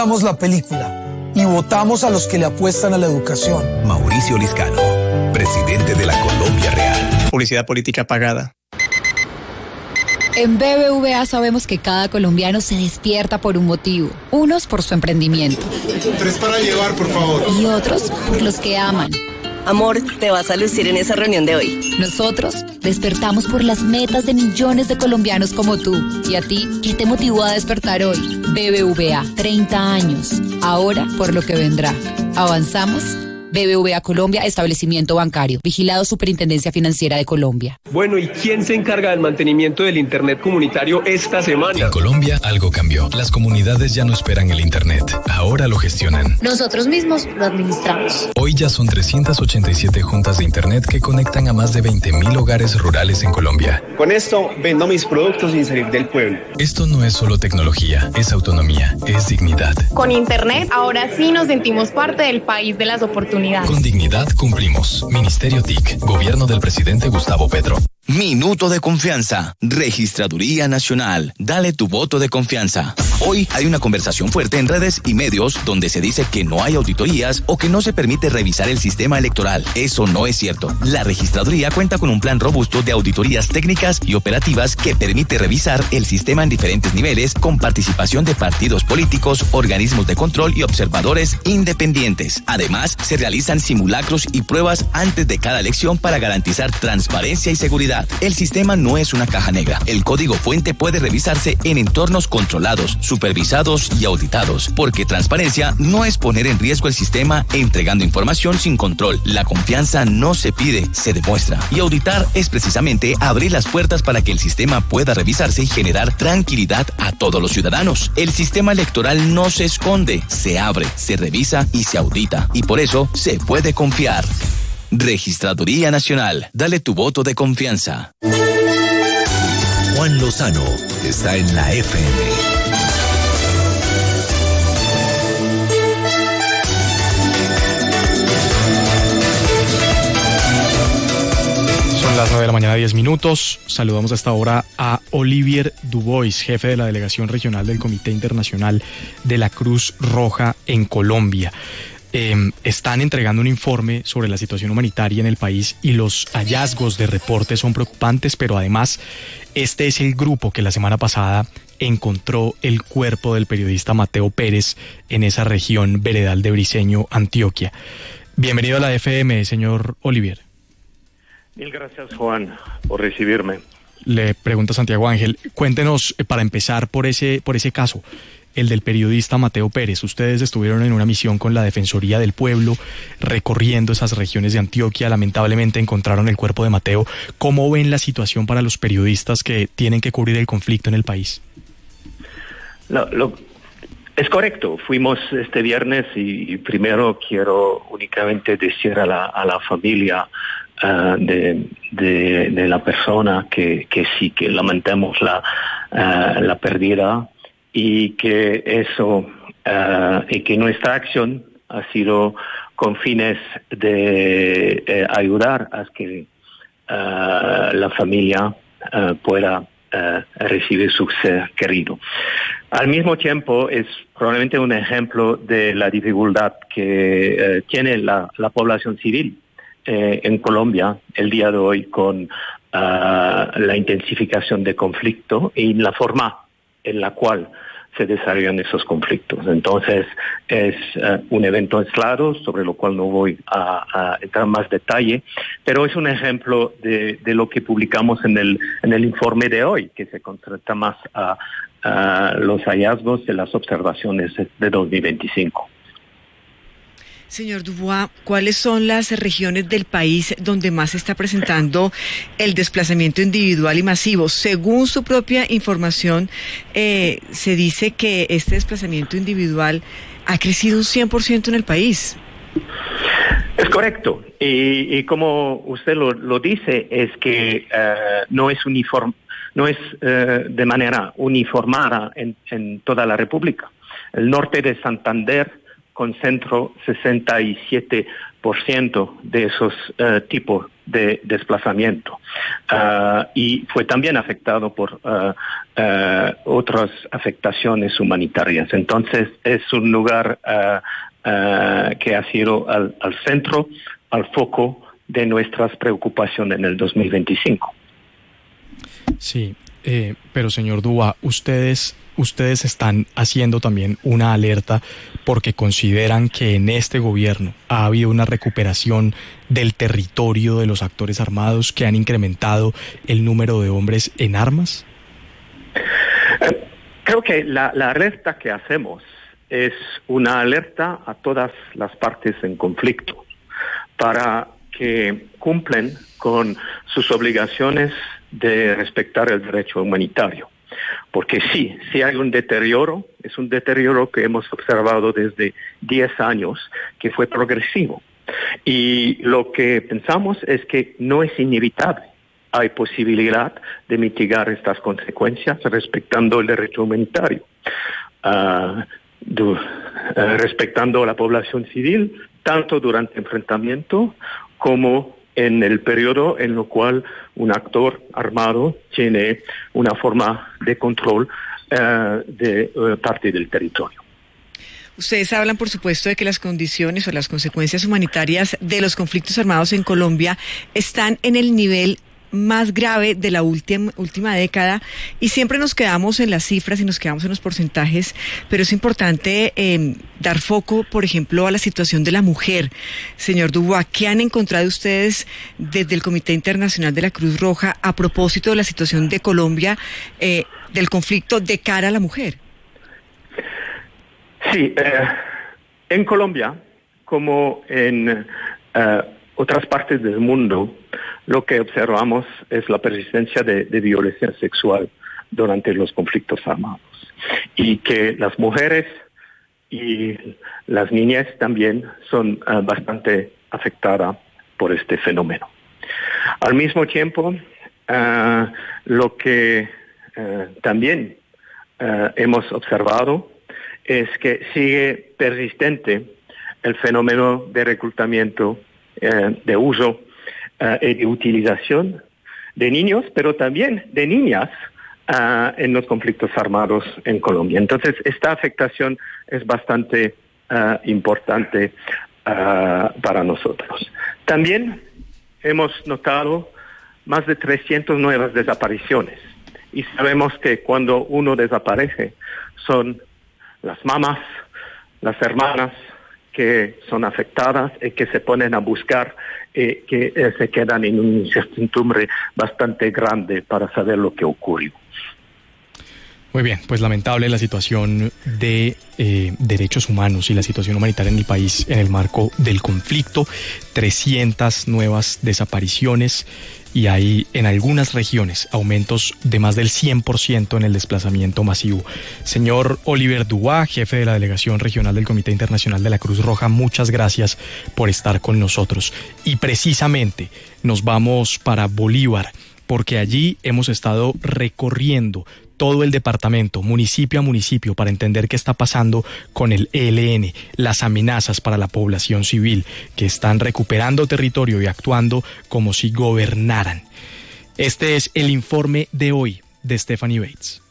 Votamos la película y votamos a los que le apuestan a la educación. Mauricio Liscano, presidente de la Colombia Real. Publicidad política pagada. En BBVA sabemos que cada colombiano se despierta por un motivo. Unos por su emprendimiento. 3 para llevar, por favor. Y otros por los que aman. Amor, te vas a lucir en esa reunión de hoy. Nosotros despertamos por las metas de millones de colombianos como tú. ¿Y a ti? ¿Qué te motivó a despertar hoy? BBVA, 30 años. Ahora por lo que vendrá. ¿Avanzamos? BBVA Colombia, establecimiento bancario. Vigilado Superintendencia Financiera de Colombia. Bueno, ¿y quién se encarga del mantenimiento del Internet comunitario esta semana? En Colombia algo cambió. Las comunidades ya no esperan el Internet. Ahora lo gestionan. Nosotros mismos lo administramos. Hoy ya son 387 juntas de Internet que conectan a más de 20.000 hogares rurales en Colombia. Con esto vendo mis productos sin salir del pueblo. Esto no es solo tecnología, es autonomía, es dignidad. Con Internet, ahora sí nos sentimos parte del país de las oportunidades. Con dignidad cumplimos. Ministerio TIC, Gobierno del presidente Gustavo Petro. Minuto de confianza. Registraduría Nacional. Dale tu voto de confianza. Hoy hay una conversación fuerte en redes y medios donde se dice que no hay auditorías o que no se permite revisar el sistema electoral. Eso no es cierto. La registraduría cuenta con un plan robusto de auditorías técnicas y operativas que permite revisar el sistema en diferentes niveles con participación de partidos políticos, organismos de control y observadores independientes. Además, se realizan simulacros y pruebas antes de cada elección para garantizar transparencia y seguridad. El sistema no es una caja negra. El código fuente puede revisarse en entornos controlados, supervisados y auditados, porque transparencia no es poner en riesgo el sistema entregando información sin control. La confianza no se pide, se demuestra. Y auditar es precisamente abrir las puertas para que el sistema pueda revisarse y generar tranquilidad a todos los ciudadanos. El sistema electoral no se esconde, se abre, se revisa y se audita. Y por eso se puede confiar. Registraduría Nacional. Dale tu voto de confianza. Juan Lozano está en la FM. Son las 9 de la mañana, 10 minutos. Saludamos a esta hora a Olivier Dubois, jefe de la Delegación Regional del Comité Internacional de la Cruz Roja en Colombia. Están entregando un informe sobre la situación humanitaria en el país y los hallazgos de reporte son preocupantes, pero además este es el grupo que la semana pasada encontró el cuerpo del periodista Mateo Pérez en esa región veredal de Briceño, Antioquia. Bienvenido a la FM, señor Olivier. Mil gracias, Juan, por recibirme. Le pregunta Santiago Ángel, cuéntenos para empezar por ese caso, el del periodista Mateo Pérez. Ustedes estuvieron en una misión con la Defensoría del Pueblo recorriendo esas regiones de Antioquia. Lamentablemente encontraron el cuerpo de Mateo. ¿Cómo ven la situación para los periodistas que tienen que cubrir el conflicto en el país? Es correcto. Fuimos este viernes y primero quiero únicamente decir a la familia de la persona que sí, que lamentamos la pérdida. Y que eso y que nuestra acción ha sido con fines de ayudar a que la familia pueda recibir su ser querido. Al mismo tiempo es probablemente un ejemplo de la dificultad que tiene la población civil en Colombia el día de hoy con la intensificación de conflicto y la forma en la cual se desarrollan esos conflictos. Entonces, es un evento aislado, sobre lo cual no voy a entrar en más detalle, pero es un ejemplo de lo que publicamos en el informe de hoy, que se concentra más a los hallazgos de las observaciones de 2025. Señor Dubois, ¿cuáles son las regiones del país donde más se está presentando el desplazamiento individual y masivo? Según su propia información, se dice que este desplazamiento individual ha crecido un 100% en el país. Es correcto. Y como usted lo dice, es que no es de manera uniformada en toda la República. El norte de Santander concentró 67% de esos tipos de desplazamiento y fue también afectado por otras afectaciones humanitarias. Entonces es un lugar que ha sido al centro, al foco de nuestras preocupaciones en el 2025. Sí, pero señor Dubois, ustedes están haciendo también una alerta porque consideran que en este gobierno ha habido una recuperación del territorio de los actores armados que han incrementado el número de hombres en armas. Creo que la alerta que hacemos es una alerta a todas las partes en conflicto para que cumplen con sus obligaciones de respetar el derecho humanitario. Porque sí hay un deterioro, es un deterioro que hemos observado desde 10 años, que fue progresivo. Y lo que pensamos es que no es inevitable. Hay posibilidad de mitigar estas consecuencias respetando el derecho humanitario, respetando a la población civil, tanto durante el enfrentamiento como en el periodo en lo cual un actor armado tiene una forma de control de parte del territorio. Ustedes hablan, por supuesto, de que las condiciones o las consecuencias humanitarias de los conflictos armados en Colombia están en el nivel más grave de la última década, y siempre nos quedamos en las cifras y nos quedamos en los porcentajes, pero es importante dar foco, por ejemplo, a la situación de la mujer. Señor Dubois, ¿qué han encontrado ustedes desde el Comité Internacional de la Cruz Roja a propósito de la situación de Colombia, del conflicto de cara a la mujer? Sí, en Colombia, como en otras partes del mundo, lo que observamos es la persistencia de violencia sexual durante los conflictos armados, y que las mujeres y las niñas también son bastante afectadas por este fenómeno. Al mismo tiempo, lo que también hemos observado es que sigue persistente el fenómeno de reclutamiento, de uso y de utilización de niños, pero también de niñas en los conflictos armados en Colombia. Entonces, esta afectación es bastante importante para nosotros. También hemos notado más de 300 nuevas desapariciones, y sabemos que cuando uno desaparece son las mamás, las hermanas que son afectadas y que se ponen a buscar, que se quedan en una incertidumbre bastante grande para saber lo que ocurrió. Muy bien, pues lamentable la situación de derechos humanos y la situación humanitaria en el país en el marco del conflicto. 300 nuevas desapariciones y hay en algunas regiones aumentos de más del 100% en el desplazamiento masivo. Señor Olivier Dubois, jefe de la Delegación Regional del Comité Internacional de la Cruz Roja, muchas gracias por estar con nosotros. Y precisamente nos vamos para Bolívar, porque allí hemos estado recorriendo todo el departamento, municipio a municipio, para entender qué está pasando con el ELN, las amenazas para la población civil, que están recuperando territorio y actuando como si gobernaran. Este es el informe de hoy de Stephanie Bates.